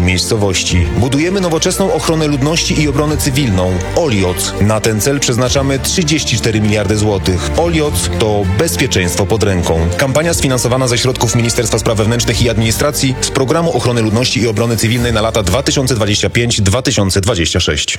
miejscowości. Budujemy nowoczesną ochronę ludności i obronę cywilną. OLIOC. Na ten cel przeznaczamy 34 miliardy złotych. OLIOC to bezpieczeństwo pod ręką. Kampania sfinansowana ze środków Ministerstwa Spraw Wewnętrznych i Administracji z Programu Ochrony Ludności i Obrony Cywilnej na lata 2025-2026.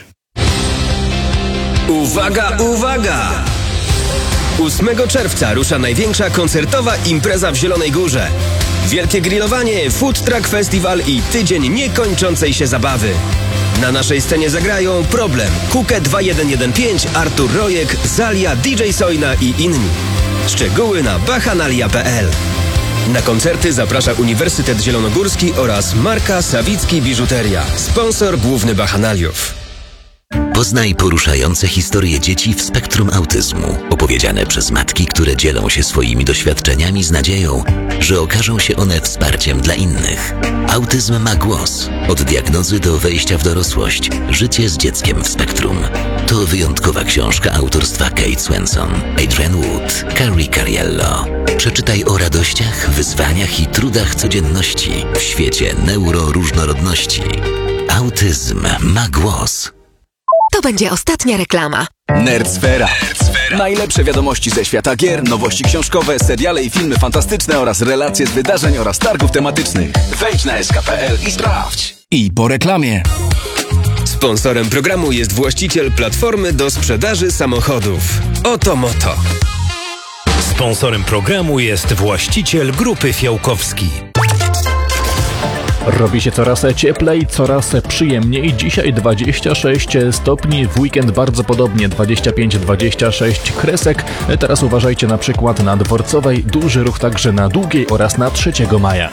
Uwaga, uwaga! 8 czerwca rusza największa koncertowa impreza w Zielonej Górze. Wielkie grillowanie, food truck festiwal i tydzień niekończącej się zabawy. Na naszej scenie zagrają Problem, Kukę 2115, Artur Rojek, Zalia, DJ Sojna i inni. Szczegóły na bachanalia.pl. Na koncerty zaprasza Uniwersytet Zielonogórski oraz marka Sawicki Biżuteria, sponsor główny Bachanaliów. Poznaj poruszające historie dzieci w spektrum autyzmu, opowiedziane przez matki, które dzielą się swoimi doświadczeniami z nadzieją, że okażą się one wsparciem dla innych. Autyzm ma głos. Od diagnozy do wejścia w dorosłość. Życie z dzieckiem w spektrum. To wyjątkowa książka autorstwa Kate Swenson, Adrian Wood, Carrie Cariello. Przeczytaj o radościach, wyzwaniach i trudach codzienności w świecie neuroróżnorodności. Autyzm ma głos. To będzie ostatnia reklama. Nerdsfera. Najlepsze wiadomości ze świata gier, nowości książkowe, seriale i filmy fantastyczne oraz relacje z wydarzeń oraz targów tematycznych. Wejdź na sk.pl i sprawdź. I po reklamie. Sponsorem programu jest właściciel platformy do sprzedaży samochodów Otomoto. Sponsorem programu jest właściciel Grupy Fiałkowski. Robi się coraz cieplej, coraz przyjemniej. Dzisiaj 26 stopni, w weekend bardzo podobnie 25-26 kresek. Teraz uważajcie na przykład na Dworcowej, duży ruch także na Długiej oraz na 3 maja.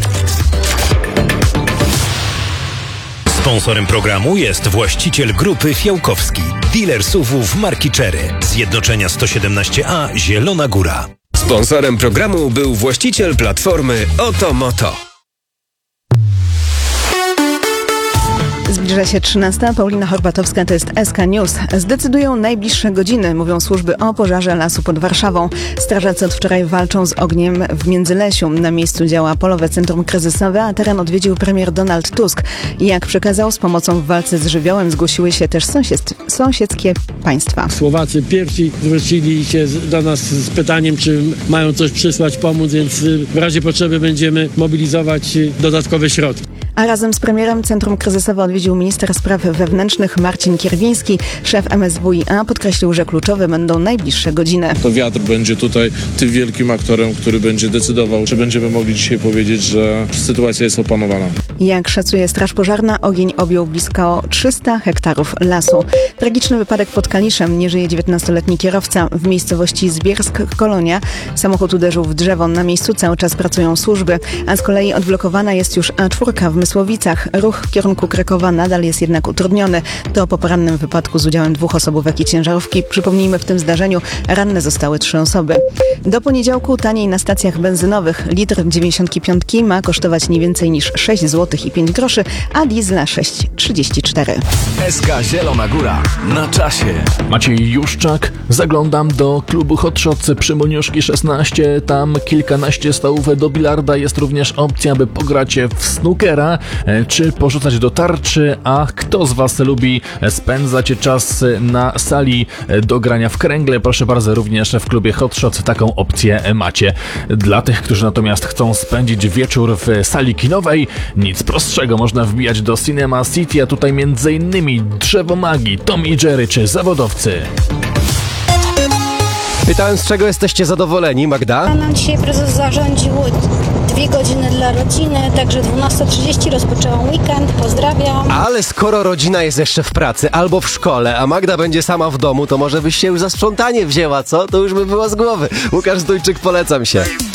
Sponsorem programu jest właściciel Grupy Fiałkowski, dealer SUV-ów marki Chery, Zjednoczenia 117A Zielona Góra. Sponsorem programu był właściciel platformy Otomoto. Zbliża się 13. Paulina Horbatowska, to jest SK News. Zdecydują najbliższe godziny, mówią służby o pożarze lasu pod Warszawą. Strażacy od wczoraj walczą z ogniem w Międzylesiu. Na miejscu działa Polowe Centrum Kryzysowe, a teren odwiedził premier Donald Tusk. Jak przekazał, z pomocą w walce z żywiołem zgłosiły się też sąsiedzkie państwa. Słowacy pierwsi zwrócili się do nas z pytaniem, czy mają coś przysłać, pomóc, więc w razie potrzeby będziemy mobilizować dodatkowe środki. A razem z premierem Centrum Kryzysowe odwiedził minister spraw wewnętrznych Marcin Kierwiński. Szef MSWiA podkreślił, że kluczowe będą najbliższe godziny. To wiatr będzie tutaj tym wielkim aktorem, który będzie decydował, czy będziemy mogli dzisiaj powiedzieć, że sytuacja jest opanowana. Jak szacuje Straż Pożarna, ogień objął blisko 300 hektarów lasu. Tragiczny wypadek pod Kaliszem. Nie żyje 19-letni kierowca. W miejscowości Zbiersk-Kolonia samochód uderzył w drzewo. Na miejscu cały czas pracują służby, a z kolei odblokowana jest już A4 w Mysłowicach. Ruch w kierunku Krakowa nadal jest jednak utrudniony. To po porannym wypadku z udziałem 2 osobówek i ciężarówki. Przypomnijmy, w tym zdarzeniu ranne zostały 3 osoby. Do poniedziałku taniej na stacjach benzynowych. Litr 95 ma kosztować nie więcej niż 6 zł i 5 groszy, a diesla 6,34. SK Zielona Góra. Na czasie. Maciej Juszczak. Zaglądam do klubu Hot Shots przy Moniuszki 16. Tam kilkanaście stołów do bilarda. Jest również opcja, aby pograć w snookera czy porzucać do tarczy. A kto z Was lubi spędzać czas na sali do grania w kręgle? Proszę bardzo, również w klubie Hot Shots taką opcję macie. Dla tych, którzy natomiast chcą spędzić wieczór w sali kinowej, nic prostszego. Można wbijać do Cinema City, a tutaj m.in. Drzewo Magii, Tom i Jerry czy Zawodowcy. Pytałem, z czego jesteście zadowoleni, Magda? Nam dzisiaj prezes zarządził 2 godziny dla rodziny, także 12:30 rozpoczęłam weekend, pozdrawiam. Ale skoro rodzina jest jeszcze w pracy albo w szkole, a Magda będzie sama w domu, to może byś się już za sprzątanie wzięła, co? To już by było z głowy. Łukasz Zdójczyk, polecam się.